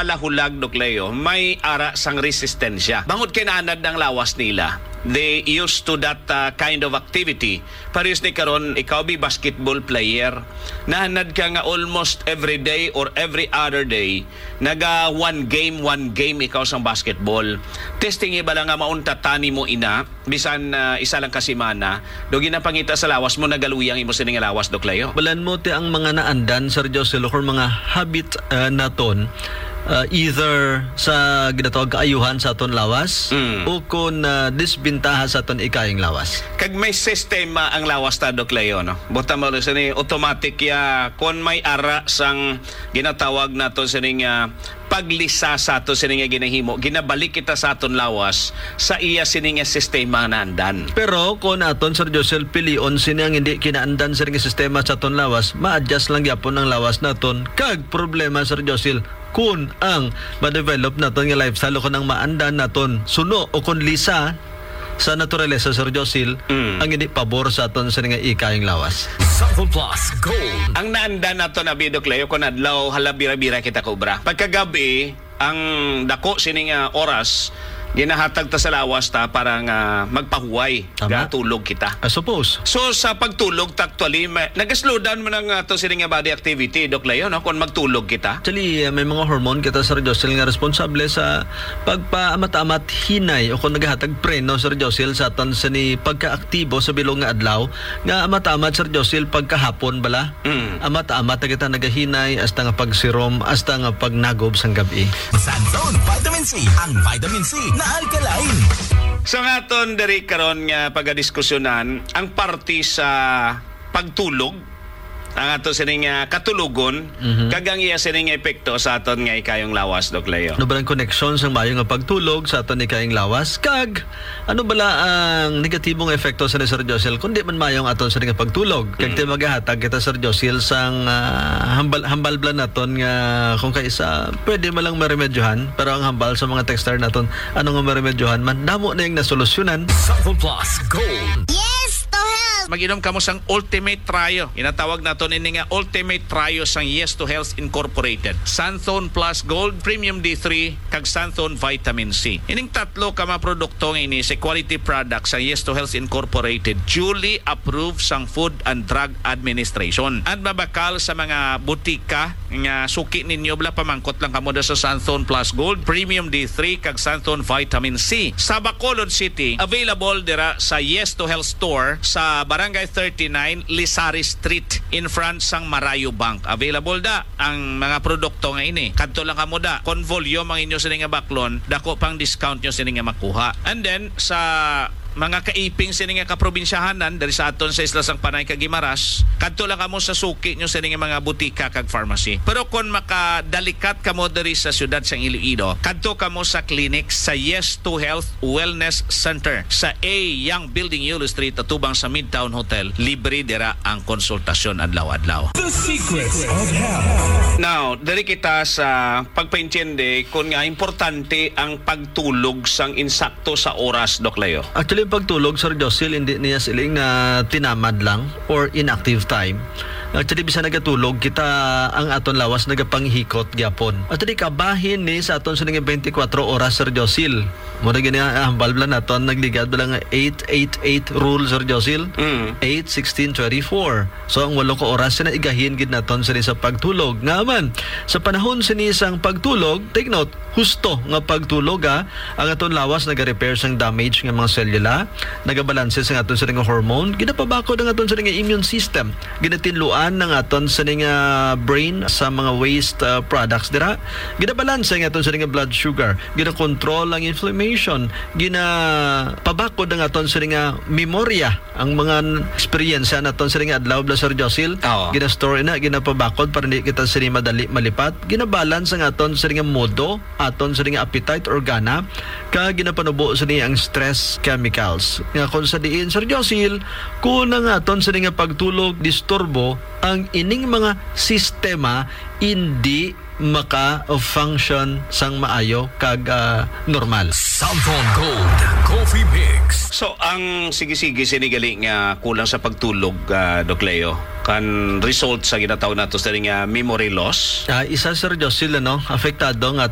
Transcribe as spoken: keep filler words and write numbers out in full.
palahulag, Doc Leo, may ara sang resistensya. Bangod kinanad ng lawas nila, they used to that uh, kind of activity. Paris ni karon, ikaw bi basketball player, nahanad ka nga almost every day or every other day, naga one game, one game ikaw sang basketball. Testing iba lang nga maunta tani mo ina, bisan uh, isa lang kasimana, dogi na pangita sa lawas mo, nagaluyang imo sining lawas, Doc Leo. Balan mo ti ang mga naandan, Sir Josel, or mga habit uh, naton, uh, either sa ginatawag kaayuhan sa aton lawas Mm. o kung uh, disbintaha sa aton ikayang lawas. Kag may sistema ang lawas ta, Doc Leo, no? Bota mo sa ni automatic ya kon may ara sang ginatawag naton sa ning uh, paglisa sa ato sining nga ginahimo, ginabalik kita sa aton lawas sa iya sining nga sistema na andan. Pero kung aton, Sir Josel, pilion sinang hindi kinaandan sa ring sistema sa aton lawas, ma-adjust lang yapon ang lawas naton. Kag problema, Sir Josel, kung ang ma-develop naton nga lifestyle o kung ang maandan naton suno o kung lisa sa naturalesa, Sir Josel, Mm. ang hindi pabor sa aton sa nga ikayang lawas. Sample Plus Gold. Ang naandan nato na Doc Leo, kung adlaw halabira-bira kita kubra. Pagkagabi, ang dako sining nga oras ginahatag ta sa lawas ta para nga magpahuway, Tama. gatulog kita. I suppose. So sa pagtulog ta actually may, nag-slow down mo ng ato sining nga body activity, Doc Leo, no? Kung magtulog kita. Actually, uh, may mga hormone kita, Sir Josel, nga responsable sa pagpaamat-amat hinay o kung naghatag preno, Sir Josel, sa aton sa ni pagkaaktibo sa bilong nga adlaw nga amat-amat, Sir Josel, pagkahapon bala. Mm. Amat-amat na kita nagahinay hasta nga pagsirom hasta nga pagnagob sang gabi. Sanzone Vitamin C. Ang vitamin C na alkaline. So nga aton diri karon nga pagadiskusyonan ang parte sa pagtulog, ang ato sining nga katulugon, Mhm. kagang iya sining nga epekto sa aton nga ikayong lawas, Doc Leo. Ano ba ang connection sa mayo nga pagtulog sa aton ikayang lawas? Kag, ano bala ang negatibong epekto sa ni Sir Josel kundi man mayong aton sa nga pagtulog? Kag mm. magahatag kita, Sir Josel, sang uh, hambal hambal bala naton nga kung kaisa pwede man lang maremedyohan, pero ang hambal sa mga texter naton ano nga maremedyohan man damo na yung nasolusyonan. Sample Plus Gold. Mag-inom kamo sang Ultimate Trio. Inatawag naton ini nga Ultimate Trio sang Yes to Health Incorporated. Santhone Plus Gold, Premium D three, kag Santhone Vitamin C. Ining tatlo ka mga produkto nga ini sa quality product sang Yes to Health Incorporated, duly approved sang Food and Drug Administration. At mabakal sa mga butika nga suki ninyo, bala pamangkot lang kamo sa Santhone Plus Gold, Premium D three, kag Santhone Vitamin C. Sa Bacolod City, available dira sa Yes to Health Store sa Barangay thirty-nine, Lisari Street, in front sang Marayo Bank. Available da ang mga produkto nga ini. Kadto lang kamo da, kon volume ang inyo sining nga baklon, dako pang discount nyo sining nga makuha. And then sa mga kaiping sining nga kaprobinsyahanan dari sa aton sa Isla sang Panay kag Guimaras, kadto lang kamo sa suki nyo sining nga mga butika kag pharmacy. Pero kon makadalikat kamo diri sa syudad sang Iloilo, kadto kamo sa clinic sa Yes to Health Wellness Center sa A Young Building, Yulo Street, atubang sa Midtown Hotel. Libre dira ang konsultasyon adlaw-adlaw. The Secrets of Health. Now, dari kita sa pagpaintiende kung nga importante ang pagtulog sang insakto sa oras, Doc Leo. Actually, yung pagtulog, Sir Josel, hindi niya siling na tinamad lang or inactive time. Actually, bisa nagatulog kita ang aton lawas nagapanghikot gyapon. Actually, kabahin ni sa aton sa nga twenty-four oras, Sir Josel. Muna gani ang balbla naton nagligad ba nga eight eight eight rule, Sir Josel? Mm. eight, sixteen, twenty-four. So ang walo ka oras na igahin gid naton sa sa pagtulog. Nga man, sa panahon sa isang pagtulog, take note, husto nga pagtulog ha, ang aton lawas naga-repair sang damage nga mga selula, nagabalanse sa aton sa nga hormone, ginapabakod ang aton sa nga immune system, ginatinluan ng aton sa nga brain sa mga waste uh, products dira, ginabalanse ang aton sa nga blood sugar, ginakontrol ang inflammation, ginapabakod ang aton sa nga memorya, ang mga experience naton sa nga adlaw bla, Sir Josel, Oo. ginastore na, ginapabakod para hindi kita sa madali malipat, ginabalance ang aton sa nga modo, aton sa nga appetite organa, ka ginapanubo sa nga ang stress chemicals. Nga kung sa diin, Sir Josel, kung ang aton sa nga pagtulog disturbo, ang ining mga sistema hindi maka-function sang maayo kag uh, normal. Sample Gold Coffee Mix. So, ang sige-sige sinigali nga kulang sa pagtulog, uh, Doc Leo, kan result sa ginatawag nato sa nga memory loss. Uh, isa, Sir Josel, ano, apektado nga